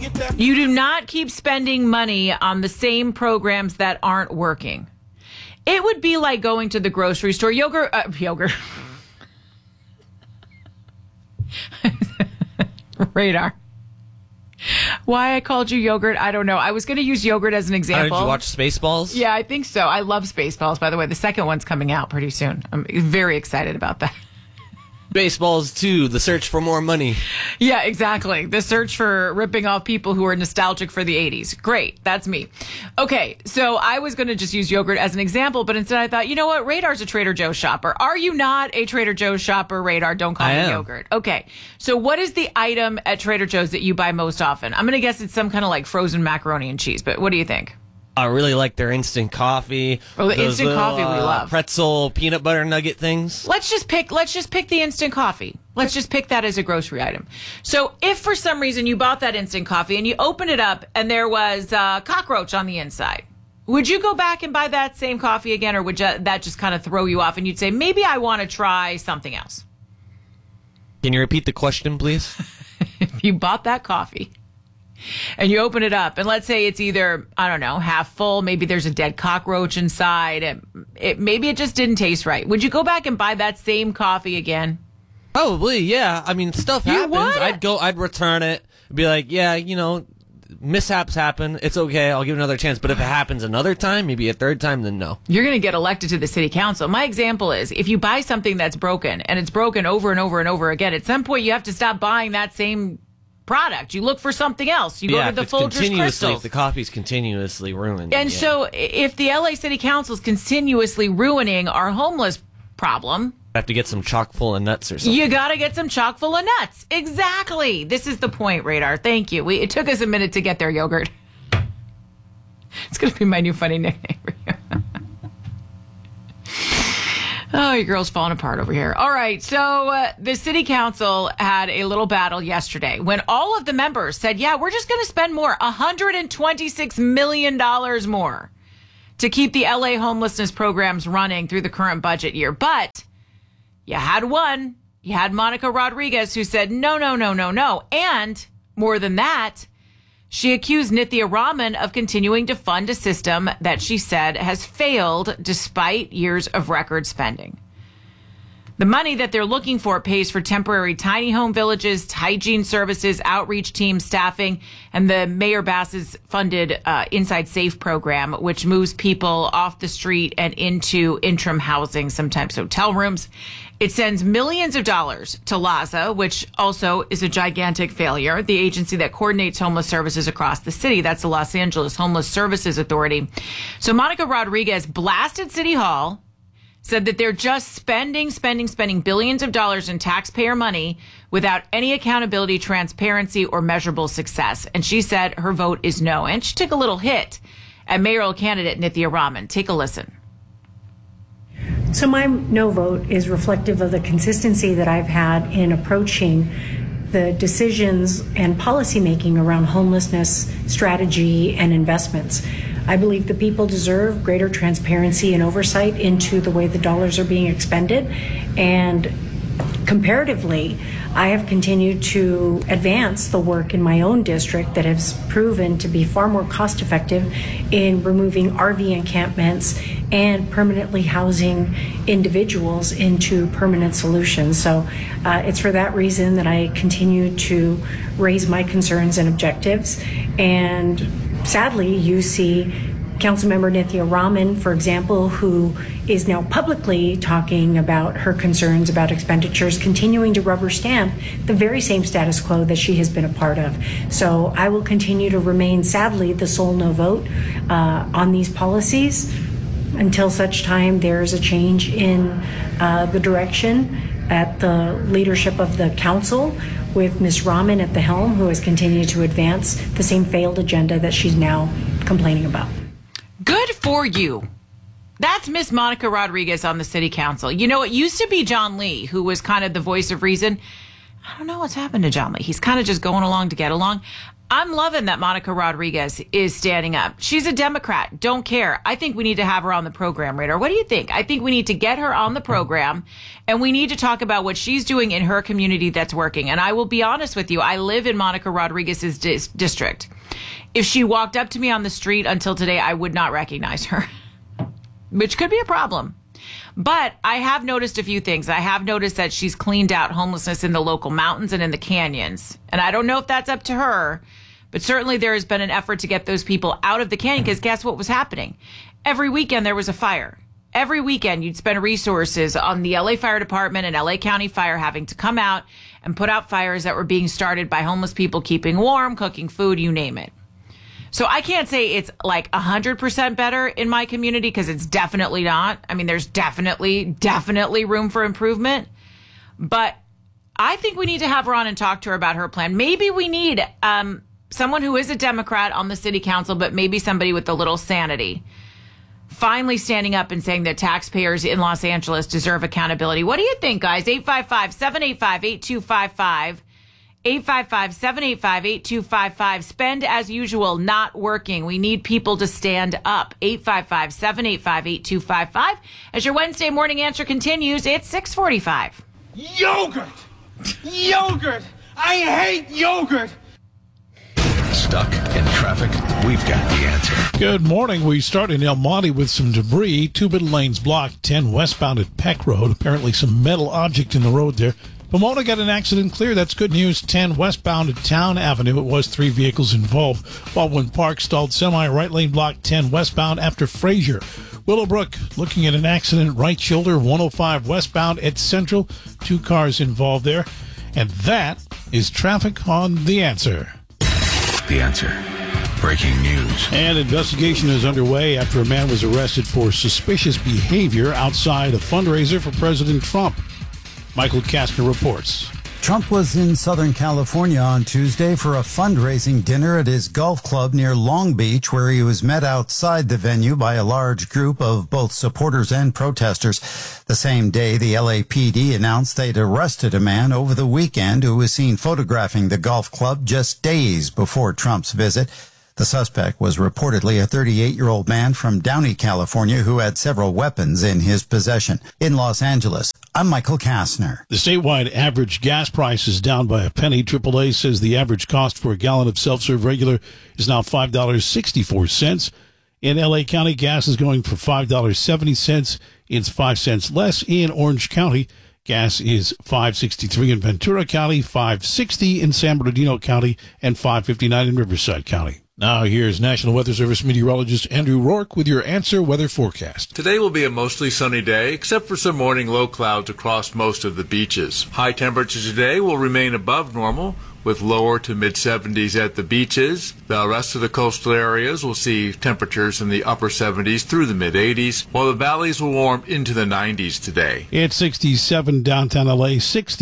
You do not keep spending money on the same programs that aren't working. It would be like going to the grocery store. Yogurt. Radar. Why I called you yogurt, I don't know. I was going to use yogurt as an example. Did you watch Spaceballs? Yeah, I think so. I love Spaceballs, by the way. The second one's coming out pretty soon. I'm very excited about that. Spaceballs 2, The Search for More Money. Yeah, exactly. The search for ripping off people who are nostalgic for the 80s. Great. That's me. Okay, so I was going to just use yogurt as an example, but instead I thought, you know what? Radar's a Trader Joe's shopper. Are you not a Trader Joe's shopper, Radar? Don't call me yogurt. Okay, so what is the item at Trader Joe's that you buy most often? I'm going to guess it's some kind of like frozen macaroni and cheese, but what do you think? I really like their instant coffee. Oh, the instant coffee we love. Pretzel peanut butter nugget things. Let's just pick the instant coffee. Let's just pick that as a grocery item. So if for some reason you bought that instant coffee and you opened it up and there was a cockroach on the inside, would you go back and buy that same coffee again, or would that just kind of throw you off and you'd say, maybe I want to try something else? Can you repeat the question, please? If you bought that coffee and you open it up, and let's say it's either, I don't know, half full, maybe there's a dead cockroach inside, maybe it just didn't taste right. Would you go back and buy that same coffee again? Probably, yeah. I mean, stuff happens. I'd return it, be like, yeah, mishaps happen. It's okay. I'll give it another chance. But if it happens another time, maybe a third time, then no. You're going to get elected to the city council. My example is, if you buy something that's broken, and it's broken over and over and over again, at some point you have to stop buying that same product. You look for something else. You go to the Folgers Crystals. If the coffee's continuously ruined. And so if the LA City Council is continuously ruining our homeless problem, I have to get some chock full of nuts or something. You got to get some chock full of nuts. Exactly. This is the point, Radar. Thank you. It took us a minute to get there, yogurt. It's going to be my new funny nickname for you. Oh, your girl's falling apart over here. All right. So the city council had a little battle yesterday when all of the members said, yeah, we're just going to spend more, $126 million more to keep the LA homelessness programs running through the current budget year. But you had one. You had Monica Rodriguez, who said, no. And more than that, she accused Nithya Raman of continuing to fund a system that she said has failed despite years of record spending. The money that they're looking for pays for temporary tiny home villages, hygiene services, outreach teams, staffing, and the Mayor Bass's funded Inside Safe program, which moves people off the street and into interim housing, sometimes hotel rooms. It sends millions of dollars to LAHSA, which also is a gigantic failure, the agency that coordinates homeless services across the city. That's the Los Angeles Homeless Services Authority. So Monica Rodriguez blasted City Hall, said that they're just spending billions of dollars in taxpayer money without any accountability, transparency, or measurable success. And she said her vote is no. And she took a little hit at mayoral candidate Nithya Raman. Take a listen. So my no vote is reflective of the consistency that I've had in approaching the decisions and policymaking around homelessness strategy and investments. I believe the people deserve greater transparency and oversight into the way the dollars are being expended. And comparatively, I have continued to advance the work in my own district that has proven to be far more cost effective in removing RV encampments and permanently housing individuals into permanent solutions. So it's for that reason that I continue to raise my concerns and objectives. And sadly, you see Councilmember Nithya Raman, for example, who is now publicly talking about her concerns about expenditures, continuing to rubber stamp the very same status quo that she has been a part of. So I will continue to remain, sadly, the sole no vote on these policies until such time there is a change in the direction at the leadership of the council, with Ms. Raman at the helm, who has continued to advance the same failed agenda that she's now complaining about. Good for you. That's Miss Monica Rodriguez on the city council. You know, it used to be John Lee, who was kind of the voice of reason. I don't know what's happened to John Lee. He's kind of just going along to get along. I'm loving that Monica Rodriguez is standing up. She's a Democrat. Don't care. I think we need to have her on the program, Radar. What do you think? I think we need to get her on the program, and we need to talk about what she's doing in her community that's working. And I will be honest with you. I live in Monica Rodriguez's district. If she walked up to me on the street until today, I would not recognize her, which could be a problem. But I have noticed a few things. I have noticed that she's cleaned out homelessness in the local mountains and in the canyons. And I don't know if that's up to her, but certainly there has been an effort to get those people out of the canyon, because guess what was happening? Every weekend there was a fire. Every weekend you'd spend resources on the LA Fire Department and LA County Fire having to come out and put out fires that were being started by homeless people keeping warm, cooking food, you name it. So I can't say it's like 100% better in my community, because it's definitely not. I mean, there's definitely room for improvement. But I think we need to have her on and talk to her about her plan. Maybe we need someone who is a Democrat on the city council, but maybe somebody with a little sanity, finally standing up and saying that taxpayers in Los Angeles deserve accountability. What do you think, guys? 855-785-8255. 855-785-8255. Spend as usual, not working. We need people to stand up. 855-785-8255. As your Wednesday morning answer continues, it's 6:45. Yogurt! Yogurt! I hate yogurt! Stuck in traffic? We've got the answer. Good morning. We start in El Monte with some debris. Two middle lanes blocked, 10 westbound at Peck Road. Apparently some metal object in the road there. Pomona got an accident clear. That's good news. 10 westbound at Town Avenue. It was 3 vehicles involved. Baldwin Park stalled semi, right lane blocked 10 westbound after Frazier. Willowbrook looking at an accident, right shoulder, 105 westbound at Central. 2 cars involved there. And that is traffic on The Answer. The Answer. Breaking news. An investigation is underway after a man was arrested for suspicious behavior outside a fundraiser for President Trump. Michael Kastner reports. Trump was in Southern California on Tuesday for a fundraising dinner at his golf club near Long Beach, where he was met outside the venue by a large group of both supporters and protesters. The same day, the LAPD announced they'd arrested a man over the weekend who was seen photographing the golf club just days before Trump's visit. The suspect was reportedly a 38-year-old man from Downey, California, who had several weapons in his possession. In Los Angeles, I'm Michael Kastner. The statewide average gas price is down by a penny. AAA says the average cost for a gallon of self-serve regular is now $5.64. In L.A. County, gas is going for $5.70. It's 5 cents less. In Orange County, gas is $5.63 in Ventura County, $5.60 in San Bernardino County, and $5.59 in Riverside County. Now here's National Weather Service meteorologist Andrew Rourke with your Answer weather forecast. Today will be a mostly sunny day, except for some morning low clouds across most of the beaches. High temperatures today will remain above normal, with lower to mid-70s at the beaches. The rest of the coastal areas will see temperatures in the upper 70s through the mid-80s, while the valleys will warm into the 90s today. It's 67 downtown LA,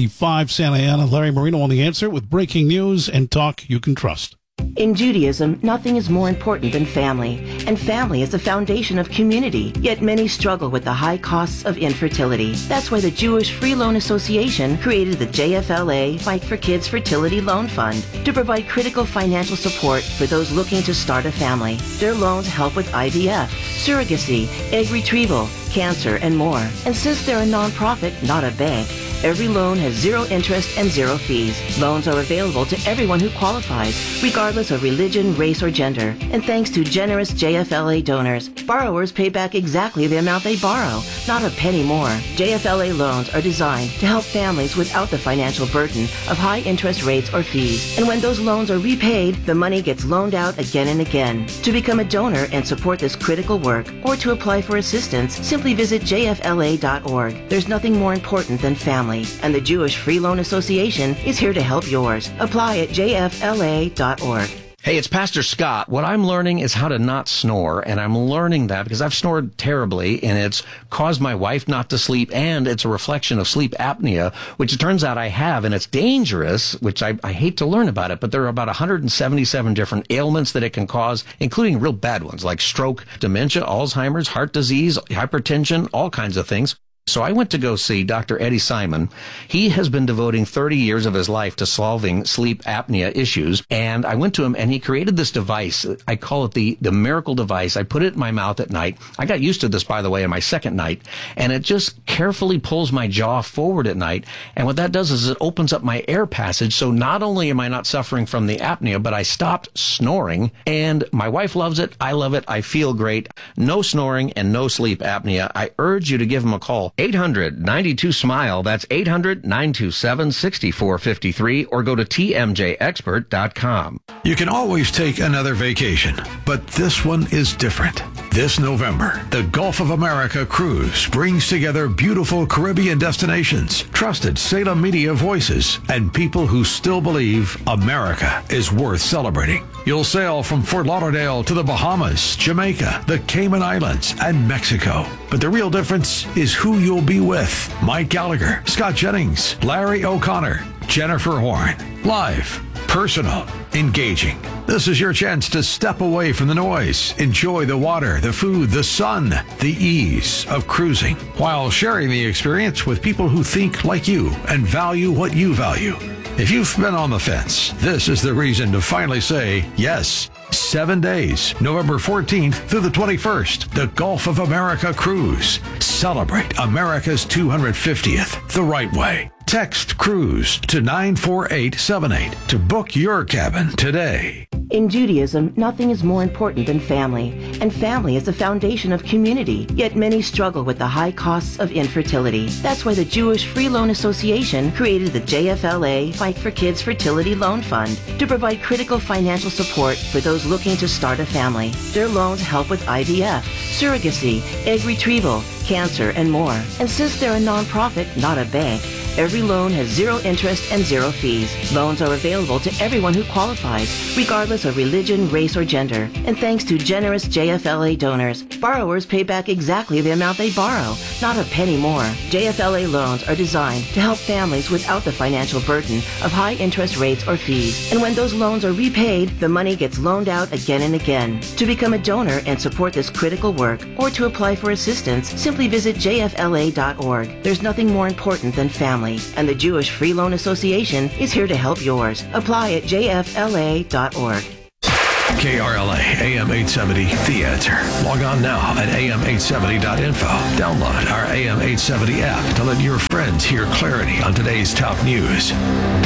65 Santa Ana. Larry Marino on The Answer with breaking news and talk you can trust. In Judaism, nothing is more important than family, and family is the foundation of community, yet many struggle with the high costs of infertility. That's why the Jewish Free Loan Association created the JFLA Fight for Kids Fertility Loan Fund to provide critical financial support for those looking to start a family. Their loans help with IVF, surrogacy, egg retrieval, cancer, and more. And since they're a nonprofit, not a bank, every loan has 0 interest and 0 fees. Loans are available to everyone who qualifies, regardless of religion, race, or gender. And thanks to generous JFLA donors, borrowers pay back exactly the amount they borrow, not a penny more. JFLA loans are designed to help families without the financial burden of high interest rates or fees. And when those loans are repaid, the money gets loaned out again and again. To become a donor and support this critical work, or to apply for assistance, simply visit jfla.org. There's nothing more important than family, and the Jewish Free Loan Association is here to help yours. Apply at jfla.org. Hey, it's Pastor Scott. What I'm learning is how to not snore, and I'm learning that because I've snored terribly, and it's caused my wife not to sleep, and it's a reflection of sleep apnea, which it turns out I have, and it's dangerous, which I hate to learn about it, but there are about 177 different ailments that it can cause, including real bad ones like stroke, dementia, Alzheimer's, heart disease, hypertension, all kinds of things. So I went to go see Dr. Eddie Simon. He has been devoting 30 years of his life to solving sleep apnea issues. And I went to him and he created this device. I call it the miracle device. I put it in my mouth at night. I got used to this, by the way, in my second night. And it just carefully pulls my jaw forward at night. And what that does is it opens up my air passage. So not only am I not suffering from the apnea, but I stopped snoring. And my wife loves it. I love it. I feel great. No snoring and no sleep apnea. I urge you to give him a call. 800-92-SMILE. That's 800-927-6453, or go to tmjexpert.com. You can always take another vacation, but this one is different. This November, the Gulf of America Cruise brings together beautiful Caribbean destinations, trusted Salem media voices, and people who still believe America is worth celebrating. You'll sail from Fort Lauderdale to the Bahamas, Jamaica, the Cayman Islands, and Mexico. But the real difference is who you'll be with. Mike Gallagher, Scott Jennings, Larry O'Connor, Jennifer Horn. Live, personal, engaging. This is your chance to step away from the noise, enjoy the water, the food, the sun, the ease of cruising, while sharing the experience with people who think like you and value what you value. If you've been on the fence, this is the reason to finally say yes. 7 days, November 14th through the 21st, the Gulf of America Cruise. Celebrate America's 250th the right way. Text CRUISE to 94878 to book your cabin today. In Judaism, nothing is more important than family, and family is the foundation of community, yet many struggle with the high costs of infertility. That's why the Jewish Free Loan Association created the JFLA Fight for Kids Fertility Loan Fund to provide critical financial support for those looking to start a family. Their loans help with IVF, surrogacy, egg retrieval, cancer, and more. And since they're a nonprofit, not a bank, every loan has 0 interest and 0 fees. Loans are available to everyone who qualifies, regardless of religion, race, or gender. And thanks to generous JFLA donors, borrowers pay back exactly the amount they borrow, not a penny more. JFLA loans are designed to help families without the financial burden of high interest rates or fees. And when those loans are repaid, the money gets loaned out again and again. To become a donor and support this critical work, or to apply for assistance, simply visit jfla.org. There's nothing more important than family, and the Jewish Free Loan Association is here to help yours. Apply at jfla.org. KRLA AM 870, The Answer. Log on now at am870.info. Download our AM 870 app to let your friends hear clarity on today's top news.